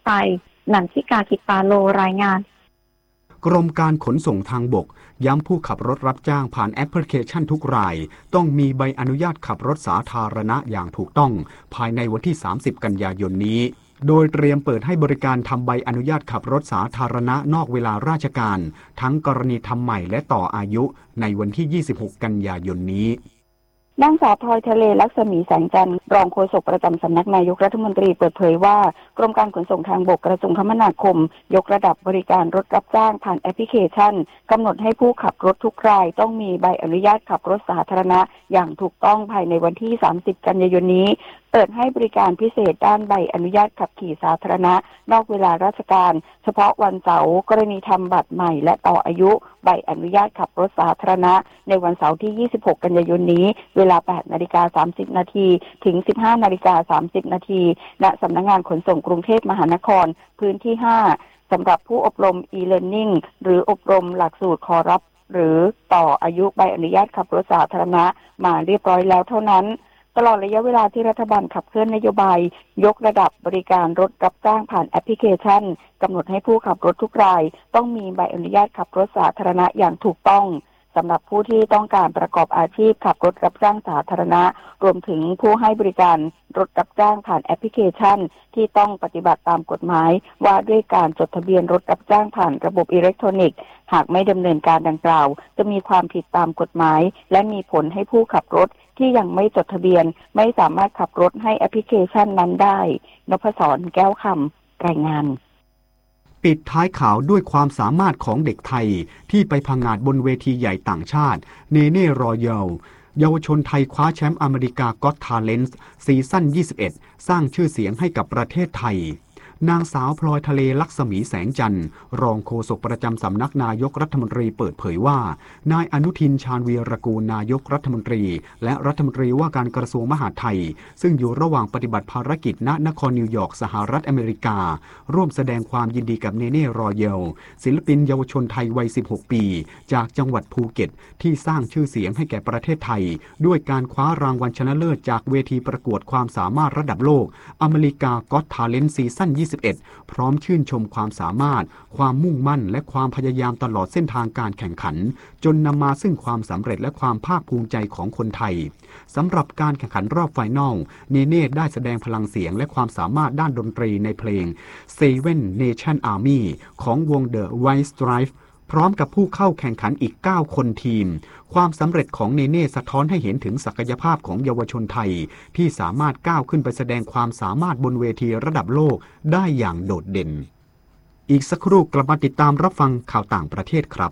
ไทยนันทิกากิปาโลรายงานกรมการขนส่งทางบกย้ำผู้ขับรถรับจ้างผ่านแอปพลิเคชันทุกรายต้องมีใบอนุญาตขับรถสาธารณะอย่างถูกต้องภายในวันที่30กันยายนนี้โดยเตรียมเปิดให้บริการทำใบอนุญาตขับรถสาธารณะนอกเวลาราชการทั้งกรณีทำใหม่และต่ออายุในวันที่26กันยายนนี้นางสาวพลอยทะเลลักษมีแสงจันทร์รองโฆษกประจำสำนักนายกรัฐมนตรีเปิดเผยว่ากรมการขนส่งทางบกกระทรวงคมนาคมยกระดับบริการรถรับจ้างผ่านแอปพลิเคชันกำหนดให้ผู้ขับรถทุกรายต้องมีใบอนุญาตขับรถสาธารณะอย่างถูกต้องภายในวันที่30กันยายนนี้เปิดให้บริการพิเศษด้านใบอนุญาตขับขี่สาธารณะนอกเวลาราชการเฉพาะวันเสาร์กรณีทำบัตรใหม่และต่ออายุใบอนุญาตขับรถสาธารณะในวันเสาร์ที่26กันยายนนี้เวลา 8:30 น.ถึง 15:30 น.ณสำนักงานขนส่งกรุงเทพมหานครพื้นที่5สำหรับผู้อบรม e-learning หรืออบรมหลักสูตรขอรับหรือต่ออายุใบอนุญาตขับรถสาธารณะมาเรียบร้อยแล้วเท่านั้นตลอดระยะเวลาที่รัฐบาลขับเคลื่อนนโยบายยกระดับบริการรถรับจ้างผ่านแอปพลิเคชันกำหนดให้ผู้ขับรถทุกรายต้องมีใบอนุญาตขับรถสาธารณะอย่างถูกต้องสำหรับผู้ที่ต้องการประกอบอาชีพขับรถรับจ้างสาธารณะรวมถึงผู้ให้บริการรถรับจ้างผ่านแอปพลิเคชันที่ต้องปฏิบัติตามกฎหมายว่าด้วยการจดทะเบียนรถรับจ้างผ่านระบบอิเล็กทรอนิกส์หากไม่ดำเนินการดังกล่าวจะมีความผิดตามกฎหมายและมีผลให้ผู้ขับรถที่ยังไม่จดทะเบียนไม่สามารถขับรถให้แอปพลิเคชันนั้นได้นพศรแก้วคำรายงานปิดท้ายข่าวด้วยความสามารถของเด็กไทยที่ไปพังงาดบนเวทีใหญ่ต่างชาติเนเน่รอยัลเยาวชนไทยคว้าแชมป์อเมริกาก็อตทาเลนต์ซีซั่น21สร้างชื่อเสียงให้กับประเทศไทยนางสาวพลอยทะเลลักษมีแสงจันทร์รองโฆษกประจำสำนักนายกรัฐมนตรีเปิดเผยว่านายอนุทินชาญวีรกูลนายกรัฐมนตรีและรัฐมนตรีว่าการกระทรวงมหาดไทยซึ่งอยู่ระหว่างปฏิบัติภารกิจณนครนิวยอร์กสหรัฐอเมริการ่วมแสดงความยินดีกับเนเน่รอยัลศิลปินเยาวชนไทยวัย16ปีจากจังหวัดภูเก็ตที่สร้างชื่อเสียงให้แก่ประเทศไทยด้วยการคว้ารางวัลชนะเลิศจากเวทีประกวดความสามารถระดับโลกอเมริกาก็อตทาเลนต์ซีซั่น21พร้อมชื่นชมความสามารถความมุ่งมั่นและความพยายามตลอดเส้นทางการแข่งขันจนนำมาซึ่งความสำเร็จและความภาคภูมิใจของคนไทยสำหรับการแข่งขันรอบไฟนอลเนเน่ได้แสดงพลังเสียงและความสามารถด้านดนตรีในเพลง Seven Nation Army ของวง The White Stripesพร้อมกับผู้เข้าแข่งขันอีก9คนทีมความสำเร็จของเนเน่สะท้อนให้เห็นถึงศักยภาพของเยาวชนไทยที่สามารถก้าวขึ้นไปแสดงความสามารถบนเวทีระดับโลกได้อย่างโดดเด่นอีกสักครู่กลับมาติดตามรับฟังข่าวต่างประเทศครับ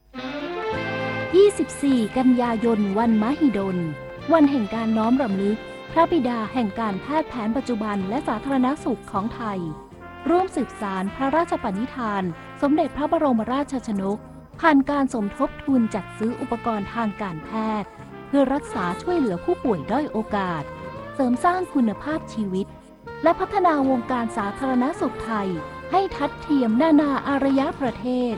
24กันยายนวันมหิดลวันแห่งการน้อมรำลึกพระบิดาแห่งการแพทย์แผนปัจจุบันและสาธารณสุขของไทยร่วมสืบสานพระราชปณิธานสมเด็จพระบรมราชชนกผ่านการสมทบทุนจัดซื้ออุปกรณ์ทางการแพทย์เพื่อรักษาช่วยเหลือผู้ป่วยด้อยโอกาสเสริมสร้างคุณภาพชีวิตและพัฒนาวงการสาธารณสุขไทยให้ทัดเทียมนานาอารยประเทศ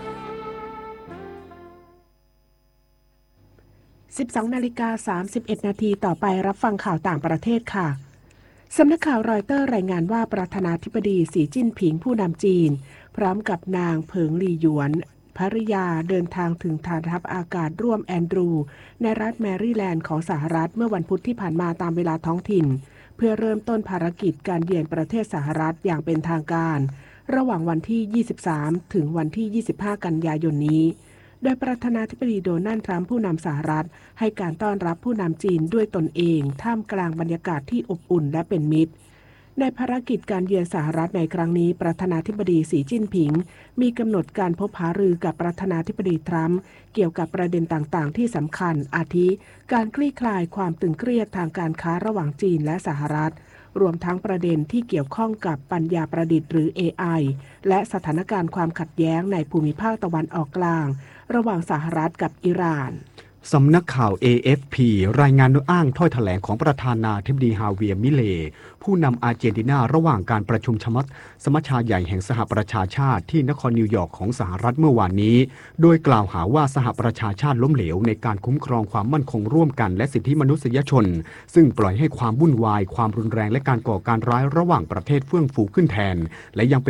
12:31 นาทีต่อไปรับฟังข่าวต่างประเทศค่ะสำนักข่าวรอยเตอร์รายงานว่าประธานาธิบดีสีจิ้นผิงผู้นำจีนพร้อมกับนางเผิงหลี่หยวนภริยาเดินทางถึงฐานทัพอากาศร่วมแอนดรูในรัฐแมริแลนด์ของสหรัฐเมื่อวันพุธที่ผ่านมาตามเวลาท้องถิ่นเพื่อเริ่มต้นภารกิจการเยือนประเทศสหรัฐอย่างเป็นทางการระหว่างวันที่23ถึงวันที่25กันยายนนี้โดยประธานาธิบดีโดนัลด์ทรัมป์ผู้นำสหรัฐให้การต้อนรับผู้นำจีนด้วยตนเองท่ามกลางบรรยากาศที่อบอุ่นและเป็นมิตรในภารกิจการเยือนสหรัฐในครั้งนี้ประธานาธิบดีสีจิ้นผิงมีกำหนดการพบหารือกับประธานาธิบดีทรัมป์เกี่ยวกับประเด็นต่างๆที่สำคัญอาทิการคลี่คลายความตึงเครียดทางการค้าระหว่างจีนและสหรัฐรวมทั้งประเด็นที่เกี่ยวข้องกับปัญญาประดิษฐ์หรือ AI และสถานการณ์ความขัดแย้งในภูมิภาคตะวันออกกลางระหว่างสหรัฐกับอิหร่านสำนักข่าว AFP รายงานโดยอ้างถ้อยแถลงของประธานาธิบดีฮาเวียร์มิเลผู้นำอาร์เจนตินาระหว่างการประชุมสมัชชาใหญ่แห่งสหประชาชาติที่นครนิวยอร์กของสหรัฐเมื่อวานนี้โดยกล่าวหาว่าสหประชาชาติล้มเหลวในการคุ้มครองความมั่นคงร่วมกันและสิทธิมนุษยชนซึ่งปล่อยให้ความวุ่นวายความรุนแรงและการก่อการร้ายระหว่างประเทศเฟื่องฟูขึ้นแทนและยังเป็น